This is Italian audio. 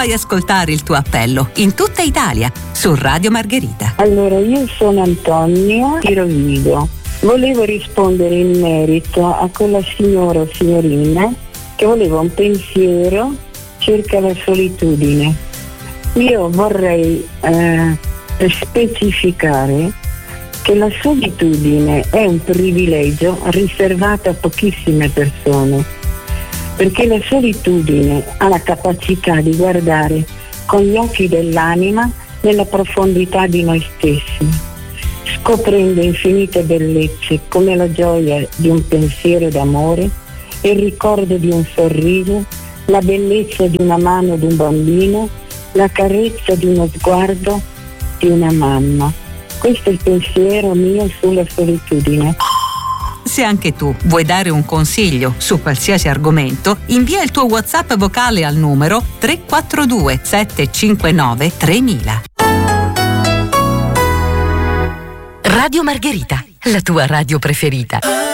Fai ascoltare il tuo appello in tutta Italia su Radio Margherita. Allora, io sono Antonia di Rovigo. Volevo rispondere in merito a quella signora o signorina che voleva un pensiero circa la solitudine. Io vorrei specificare che la solitudine è un privilegio riservato a pochissime persone, perché la solitudine ha la capacità di guardare con gli occhi dell'anima nella profondità di noi stessi, scoprendo infinite bellezze come la gioia di un pensiero d'amore, il ricordo di un sorriso, la bellezza di una mano di un bambino, la carezza di uno sguardo di una mamma. Questo è il pensiero mio sulla solitudine. Se anche tu vuoi dare un consiglio su qualsiasi argomento, invia il tuo WhatsApp vocale al numero 342 759 3000. Radio Margherita, la tua radio preferita.